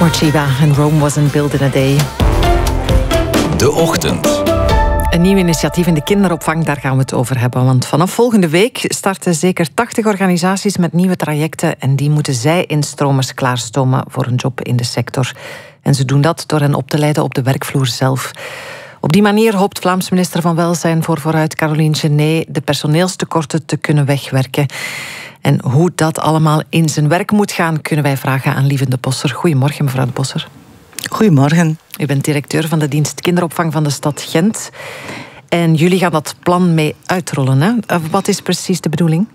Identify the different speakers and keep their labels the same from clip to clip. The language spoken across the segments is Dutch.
Speaker 1: Morcheeba en Rome wasn't built in a day.
Speaker 2: De Ochtend.
Speaker 1: Een nieuw initiatief in de kinderopvang, daar gaan we het over hebben. Want vanaf volgende week starten zeker 80 organisaties met nieuwe trajecten en die moeten zij-instromers klaarstomen voor een job in de sector. En ze doen dat door hen op te leiden op de werkvloer zelf. Op die manier hoopt Vlaams minister van Welzijn voor Vooruit, Caroline Genet, de personeelstekorten te kunnen wegwerken. En hoe dat allemaal in zijn werk moet gaan, kunnen wij vragen aan Lieven de Bosser. Goedemorgen, mevrouw de Bosser.
Speaker 3: Goedemorgen.
Speaker 1: U bent directeur van de dienst kinderopvang van de stad Gent. En jullie gaan dat plan mee uitrollen, hè? Wat is precies de bedoeling?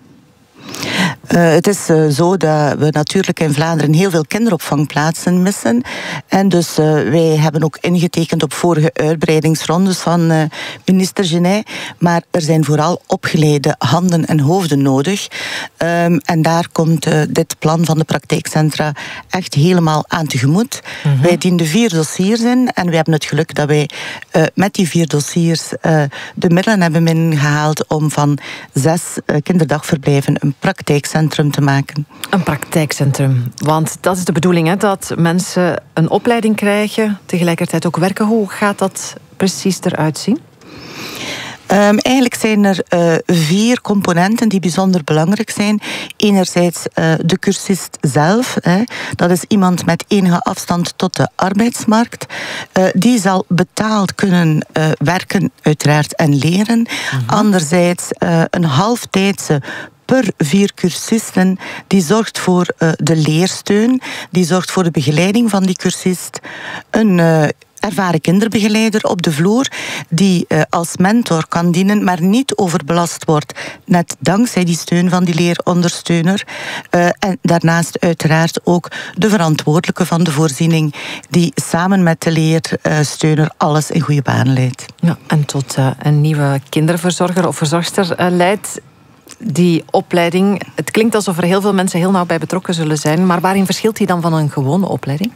Speaker 3: Het is zo dat we natuurlijk in Vlaanderen heel veel kinderopvangplaatsen missen. En dus wij hebben ook ingetekend op vorige uitbreidingsrondes van minister Genet. Maar er zijn vooral opgeleide handen en hoofden nodig. En daar komt dit plan van de praktijkcentra echt helemaal aan tegemoet. Mm-hmm. Wij dienden 4 dossiers in. En we hebben het geluk dat wij met die 4 dossiers de middelen hebben ingehaald om van 6 kinderdagverblijven een praktijkcentrum te maken.
Speaker 1: Een praktijkcentrum. Want dat is de bedoeling, hè, dat mensen een opleiding krijgen, tegelijkertijd ook werken. Hoe gaat dat precies eruit zien?
Speaker 3: Eigenlijk zijn er 4 componenten die bijzonder belangrijk zijn. Enerzijds de cursist zelf. Dat is iemand met enige afstand tot de arbeidsmarkt. Die zal betaald kunnen werken, uiteraard, en leren. Mm-hmm. Anderzijds een halftijdse per 4 cursisten, die zorgt voor de leersteun, die zorgt voor de begeleiding van die cursist. Een ervaren kinderbegeleider op de vloer die als mentor kan dienen, maar niet overbelast wordt, net dankzij die steun van die leerondersteuner. En daarnaast uiteraard ook de verantwoordelijke van de voorziening die samen met de leersteuner alles in goede banen leidt.
Speaker 1: Ja, en tot een nieuwe kinderverzorger of verzorgster leidt. Die opleiding, het klinkt alsof er heel veel mensen heel nauw bij betrokken zullen zijn, maar waarin verschilt die dan van een gewone opleiding?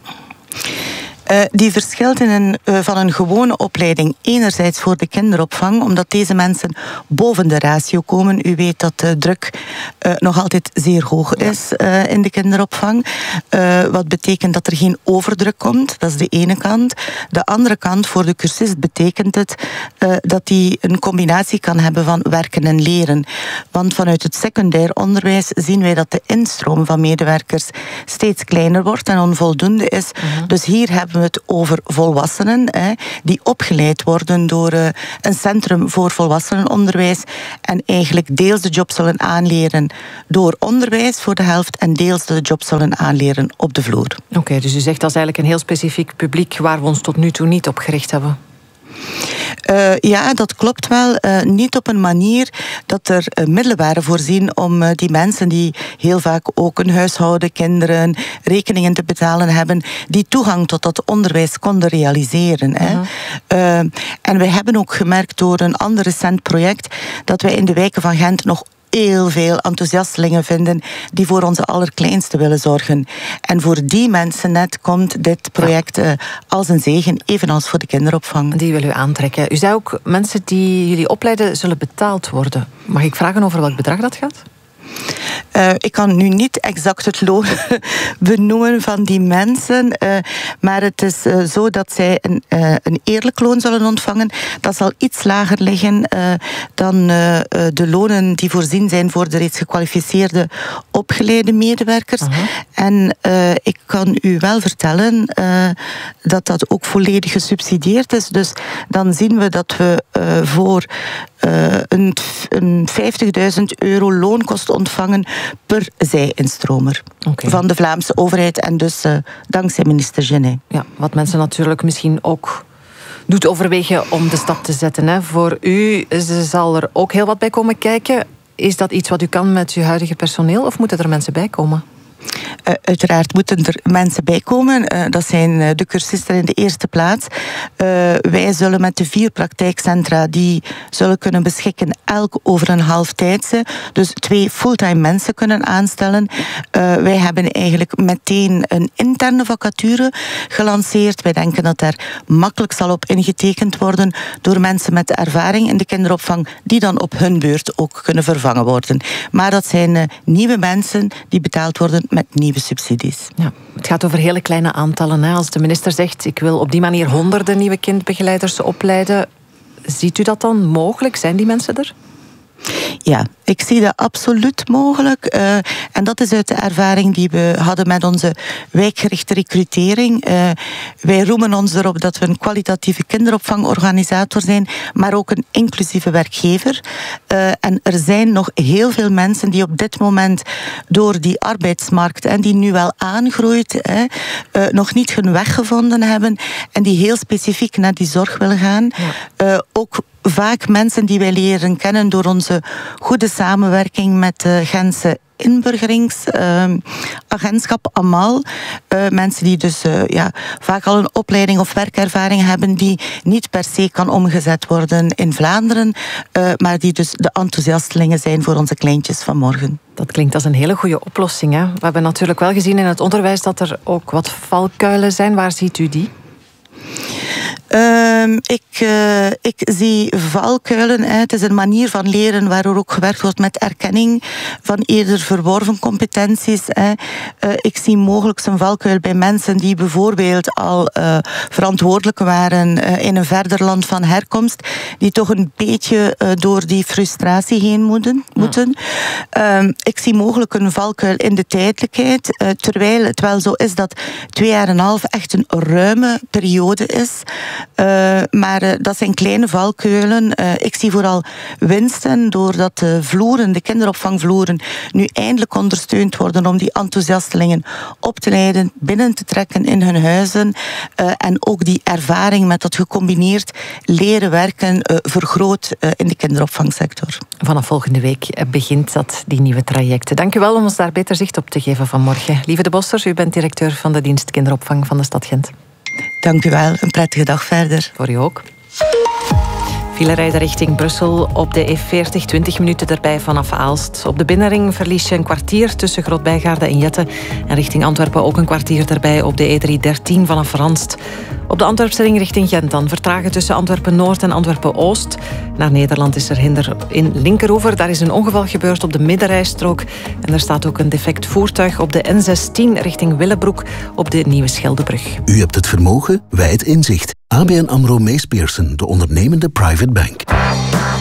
Speaker 3: Die verschilt van een gewone opleiding enerzijds voor de kinderopvang, omdat deze mensen boven de ratio komen. U weet dat de druk nog altijd zeer hoog is in de kinderopvang. Wat betekent dat er geen overdruk komt. Dat is de ene kant. De andere kant, voor de cursist betekent het dat hij een combinatie kan hebben van werken en leren. Want vanuit het secundair onderwijs zien wij dat de instroom van medewerkers steeds kleiner wordt en onvoldoende is. Uh-huh. Dus hier hebben we het over volwassenen die opgeleid worden door een centrum voor volwassenenonderwijs en eigenlijk deels de job zullen aanleren door onderwijs voor de helft en deels de job zullen aanleren op de vloer.
Speaker 1: Oké, dus u zegt dat is eigenlijk een heel specifiek publiek waar we ons tot nu toe niet op gericht hebben.
Speaker 3: Ja, dat klopt wel. Niet op een manier dat er middelen waren voorzien om die mensen die heel vaak ook een huishouden, kinderen, rekeningen te betalen hebben, die toegang tot dat onderwijs konden realiseren. Uh-huh. En wij hebben ook gemerkt door een ander recent project dat wij in de wijken van Gent nog heel veel enthousiastelingen vinden die voor onze allerkleinste willen zorgen. En voor die mensen net komt dit project als een zegen, evenals voor de kinderopvang.
Speaker 1: Die wil u aantrekken. U zei ook, mensen die jullie opleiden zullen betaald worden. Mag ik vragen over welk bedrag dat gaat?
Speaker 3: Ik kan nu niet exact het loon benoemen van die mensen, maar het is zo dat zij een eerlijk loon zullen ontvangen. Dat zal iets lager liggen dan de lonen die voorzien zijn voor de reeds gekwalificeerde opgeleide medewerkers. Uh-huh. En ik kan u wel vertellen dat dat ook volledig gesubsidieerd is. Dus dan zien we dat we voor een 50.000 euro loonkost ontvangen per zij-instromer. Okay. Van de Vlaamse overheid en dus dankzij minister Genet.
Speaker 1: Ja, wat mensen natuurlijk misschien ook doet overwegen om de stap te zetten. Hè. Voor u zal er ook heel wat bij komen kijken. Is dat iets wat u kan met uw huidige personeel of moeten er mensen bij komen?
Speaker 3: Uiteraard moeten er mensen bij komen. Dat zijn de cursisten in de eerste plaats. Wij zullen met de 4 praktijkcentra die zullen kunnen beschikken elk over een halftijdse. Dus 2 fulltime mensen kunnen aanstellen. Wij hebben eigenlijk meteen een interne vacature gelanceerd. Wij denken dat daar makkelijk zal op ingetekend worden door mensen met ervaring in de kinderopvang die dan op hun beurt ook kunnen vervangen worden. Maar dat zijn nieuwe mensen die betaald worden met nieuwe subsidies.
Speaker 1: Ja, het gaat over hele kleine aantallen. Hè. Als de minister zegt, ik wil op die manier honderden nieuwe kindbegeleiders opleiden, ziet u dat dan mogelijk? Zijn die mensen er?
Speaker 3: Ja, ik zie dat absoluut mogelijk. En dat is uit de ervaring die we hadden met onze wijkgerichte recrutering. Wij roemen ons erop dat we een kwalitatieve kinderopvangorganisator zijn, maar ook een inclusieve werkgever. En er zijn nog heel veel mensen die op dit moment door die arbeidsmarkt, en die nu wel aangroeit, nog niet hun weg gevonden hebben en die heel specifiek naar die zorg willen gaan. Ja. Ook vaak mensen die wij leren kennen door onze goede samenwerking met de Gentse inburgeringsagentschap AMAL. Mensen die dus vaak al een opleiding of werkervaring hebben die niet per se kan omgezet worden in Vlaanderen, maar die dus de enthousiastelingen zijn voor onze kleintjes van morgen.
Speaker 1: Dat klinkt als een hele goede oplossing. Hè? We hebben natuurlijk wel gezien in het onderwijs dat er ook wat valkuilen zijn. Waar ziet u die?
Speaker 3: Ik zie valkuilen. Het is een manier van leren waardoor ook gewerkt wordt met erkenning van eerder verworven competenties. Ik zie mogelijk een valkuil bij mensen die bijvoorbeeld al verantwoordelijk waren in een verder land van herkomst, die toch een beetje door die frustratie heen moeten. Ik zie mogelijk een valkuil in de tijdelijkheid, terwijl het wel zo is dat 2,5 jaar echt een ruime periode is. Maar dat zijn kleine valkuilen. Ik zie vooral winsten doordat de kinderopvangvloeren nu eindelijk ondersteund worden om die enthousiastelingen op te leiden, binnen te trekken in hun huizen. En ook die ervaring met dat gecombineerd leren werken vergroot in de kinderopvangsector.
Speaker 1: Vanaf volgende week begint die nieuwe trajecten. Dank u wel om ons daar beter zicht op te geven vanmorgen. Lieve de Bossers, u bent directeur van de dienst kinderopvang van de stad Gent.
Speaker 3: Dank u wel. Een prettige dag verder.
Speaker 1: Voor u ook. File rijden richting Brussel op de E40, 20 minuten erbij vanaf Aalst. Op de binnenring verlies je een kwartier tussen Grootbijgaarde en Jette. En richting Antwerpen ook een kwartier erbij op de E313 vanaf Ranst. Op de Antwerpse ring richting Gent dan vertragen tussen Antwerpen-Noord en Antwerpen-Oost. Naar Nederland is er hinder in Linkeroever. Daar is een ongeval gebeurd op de middenrijstrook. En er staat ook een defect voertuig op de N16 richting Willebroek op de Nieuwe Scheldebrug.
Speaker 2: U hebt het vermogen, wij het inzicht. ABN AMRO Mees Pierson, de ondernemende private bank.